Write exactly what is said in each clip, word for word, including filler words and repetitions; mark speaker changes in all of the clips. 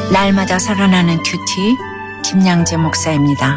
Speaker 1: 날마다 살아나는 큐티 김양재 목사입니다.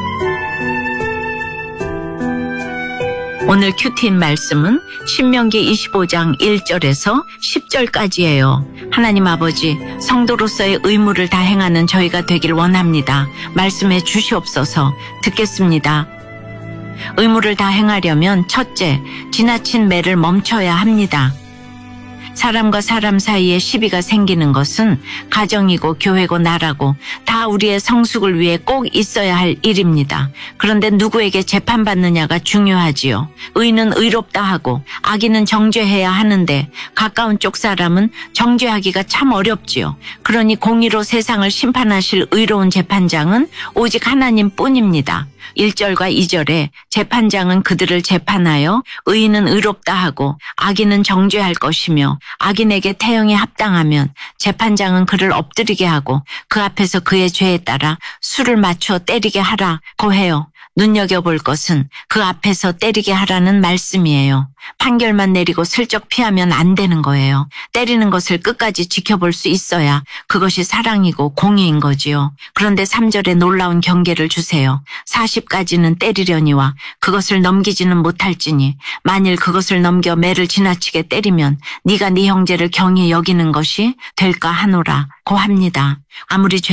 Speaker 1: 오늘 큐티인 말씀은 신명기 이십오 장 일 절에서 십 절까지예요. 하나님 아버지, 성도로서의 의무를 다 행하는 저희가 되길 원합니다. 말씀해 주시옵소서. 듣겠습니다. 의무를 다 행하려면 첫째, 지나친 매를 멈춰야 합니다. 사람과 사람 사이에 시비가 생기는 것은 가정이고 교회고 나라고 다 우리의 성숙을 위해 꼭 있어야 할 일입니다. 그런데 누구에게 재판받느냐가 중요하지요. 의는 의롭다 하고 악인은 정죄해야 하는데 가까운 쪽 사람은 정죄하기가 참 어렵지요. 그러니 공의로 세상을 심판하실 의로운 재판장은 오직 하나님뿐입니다. 일 절과 이 절에 재판장은 그들을 재판하여 의인은 의롭다 하고 악인은 정죄할 것이며 악인에게 태형에 합당하면 재판장은 그를 엎드리게 하고 그 앞에서 그의 죄에 따라 수를 맞춰 때리게 하라고 해요. 눈여겨볼 것은 그 앞에서 때리게 하라는 말씀이에요. 판결만 내리고 슬쩍 피하면 안 되는 거예요. 때리는 것을 끝까지 지켜볼 수 있어야 그것이 사랑이고 공의인 거지요. 그런데 삼 절에 놀라운 경계를 주세요. 사십까지는 때리려니와 그것을 넘기지는 못할지니 만일 그것을 넘겨 매를 지나치게 때리면 네가 네 형제를 경히 여기는 것이 될까 하노라고 합니다. 아무리 죄